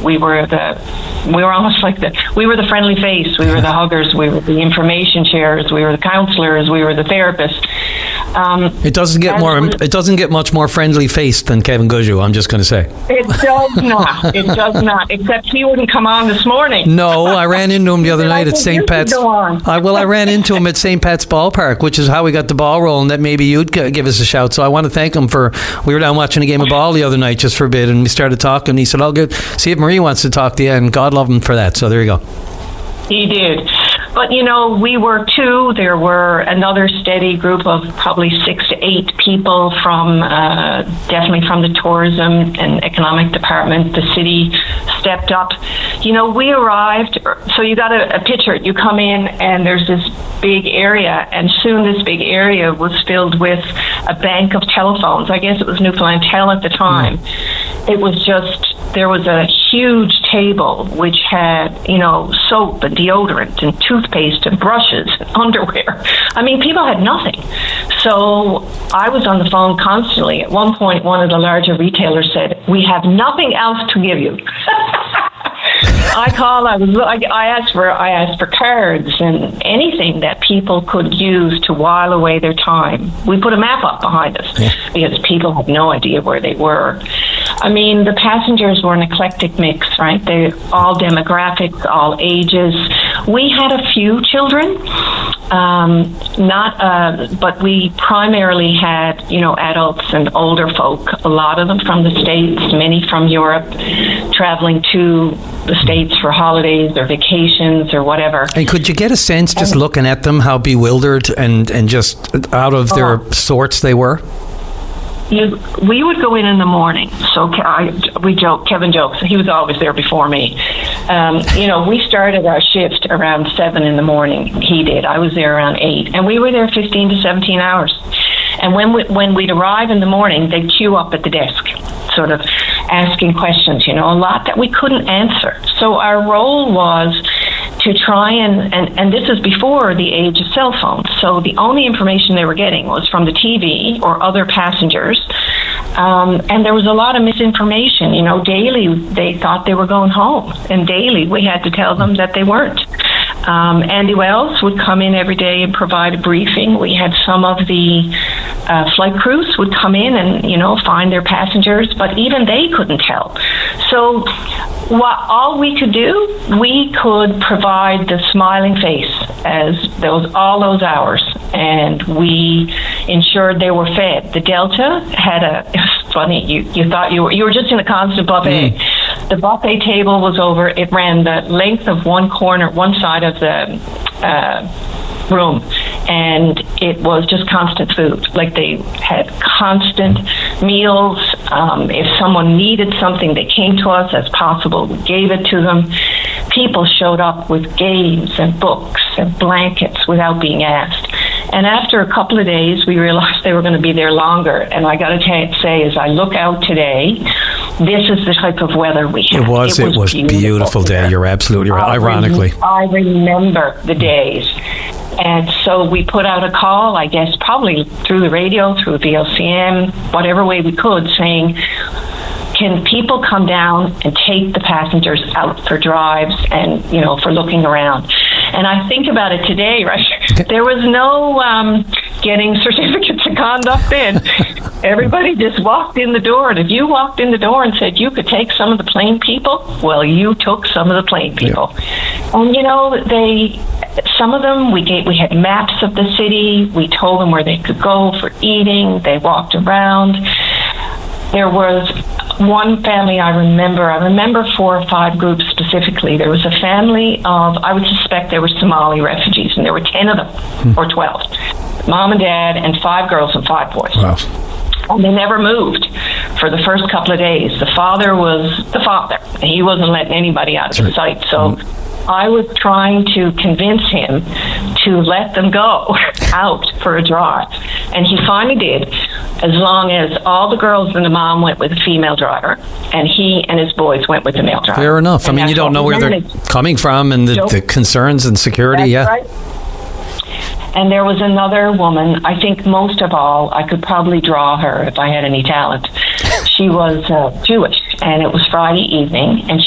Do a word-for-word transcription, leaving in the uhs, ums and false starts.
We were the, we were almost like the, we were the friendly face. We were the huggers. We were the information sharers. We were the counselors. We were the therapists. Um, it doesn't get more. Was, it doesn't get much more friendly faced than Kevin Gudgew. I'm just going to say. It does not. It does not. Except he wouldn't come on this morning. No, I ran into him the other night at Saint Pat's. I, well, I ran into him at Saint Pat's Ballpark, which is how we got the ball rolling. That maybe you'd give us a shout. So I want to thank him for. We were down watching a game of ball the other night just for a bit, and we started talking. And he said, "I'll get see if Marie wants to talk to you." And God love him for that. So there you go. He did. But, you know, we were two. There were another steady group of probably six to eight people from, uh, definitely from the tourism and economic department. The city stepped up. You know, we arrived, so you got a, a picture. You come in and there's this big area, and soon this big area was filled with a bank of telephones. I guess it was Newfoundland Tel at the time. Mm. It was just, there was a huge table which had, you know, soap and deodorant and toothpaste and brushes and underwear. I mean, people had nothing. So I was on the phone constantly. At one point, one of the larger retailers said, "We have nothing else to give you." I called. I was. I, I asked for. I asked for cards and anything that people could use to while away their time. We put a map up behind us yeah. because people had no idea where they were. I mean, the passengers were an eclectic mix, right? They all demographics, all ages. We had a few children, um, not, uh, but we primarily had, you know, adults and older folk. A lot of them from the States, many from Europe, traveling to the States for holidays or vacations or whatever. And could you get a sense, just and, looking at them, how bewildered and, and just out of their uh, sorts they were? You, we would go in in the morning. So I, we joke, Kevin jokes, he was always there before me. Um, you know, we started our shift around seven in the morning. He did. I was there around eight. And we were there fifteen to seventeen hours. And when, we, when we'd arrive in the morning, they'd queue up at the desk, sort of asking questions, you know, a lot that we couldn't answer. So our role was to try and, and, and this is before the age of cell phones. So the only information they were getting was from the T V or other passengers. Um, and there was a lot of misinformation. You know, daily they thought they were going home. And daily we had to tell them that they weren't. Um, Andy Wells would come in every day and provide a briefing. We had some of the uh, flight crews would come in and, you know, find their passengers, but even they couldn't tell. So what all we could do, we could provide the smiling face as those all those hours, and we ensured they were fed. The Delta had a, it was funny, you, you thought you were, you were just in a constant buffet. Mm. The buffet table was over, it ran the length of one corner, one side of the uh, room, and it was just constant food. Like they had constant meals. Um, if someone needed something, they came to us as possible. We gave it to them. People showed up with games and books and blankets without being asked. And after a couple of days, we realized they were going to be there longer. And I got to t- say, as I look out today, this is the type of weather we had. It was, it was, it was beautiful, beautiful day. You're absolutely right, ironically. I remember the days. And so we put out a call, I guess, probably through the radio, through V L C M, whatever way we could, saying, can people come down and take the passengers out for drives and, you know, for looking around? And I think about it today, right? There was no um, getting certificates of conduct then. Everybody just walked in the door. And if you walked in the door and said you could take some of the plain people, well, you took some of the plain people. Yeah. And, you know, they... Some of them, we gave, we had maps of the city. We told them where they could go for eating. They walked around. There was one family I remember. I remember four or five groups specifically. There was a family of, I would suspect they were Somali refugees, and there were ten of them, hmm. or twelve. Mom and dad, and five girls and five boys. Wow. And they never moved for the first couple of days. The father was the father. He wasn't letting anybody out of his sight. So hmm. I was trying to convince him to let them go out for a drive. And he finally did, as long as all the girls and the mom went with a female driver, and he and his boys went with the male driver. Fair enough. And I mean, you don't know where they're coming from and the, the concerns and security. That's yeah. Right. And there was another woman, I think most of all, I could probably draw her if I had any talent. She was uh, Jewish, and it was Friday evening, and